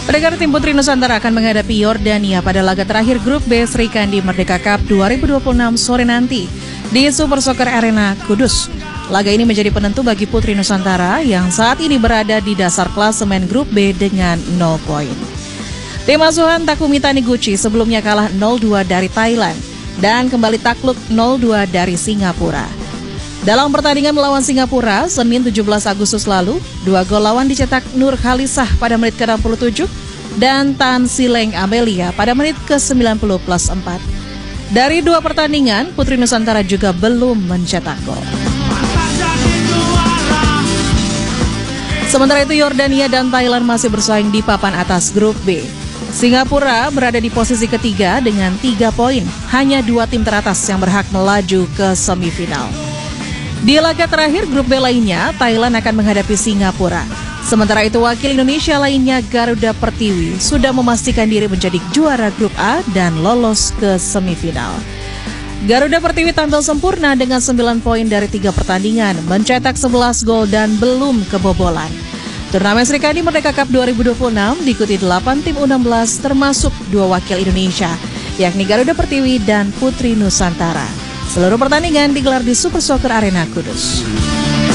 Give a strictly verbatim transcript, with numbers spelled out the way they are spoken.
Pendengar, tim Putri Nusantara akan menghadapi Yordania pada laga terakhir grup B Sri Kandi Merdeka Cup dua ribu dua puluh enam sore nanti di Super Soccer Arena Kudus. Laga ini menjadi penentu bagi Putri Nusantara yang saat ini berada di dasar klasemen grup B dengan nol poin. Tim asuhan Takumi Taniguchi sebelumnya kalah nol dua dari Thailand dan kembali takluk nol dua dari Singapura. Dalam pertandingan melawan Singapura, Senin tujuh belas Agustus lalu, dua gol lawan dicetak Nur Khalisah pada menit ke enam puluh tujuh dan Tan Sileng Amelia pada menit ke sembilan puluh plus empat. Dari dua pertandingan, Putri Nusantara juga belum mencetak gol. Sementara itu, Yordania dan Thailand masih bersaing di papan atas grup B. Singapura berada di posisi ketiga dengan tiga poin. Hanya dua tim teratas yang berhak melaju ke semifinal. Di laga terakhir grup B lainnya, Thailand akan menghadapi Singapura. Sementara itu, wakil Indonesia lainnya Garuda Pertiwi sudah memastikan diri menjadi juara grup A dan lolos ke semifinal. Garuda Pertiwi tampil sempurna dengan sembilan poin dari tiga pertandingan, mencetak sebelas gol dan belum kebobolan. Turnamen Sri Kandi Merdeka Cup dua ribu dua puluh enam diikuti delapan tim U enam belas termasuk dua wakil Indonesia, yakni Garuda Pertiwi dan Putri Nusantara. Seluruh pertandingan digelar di Super Soccer Arena Kudus.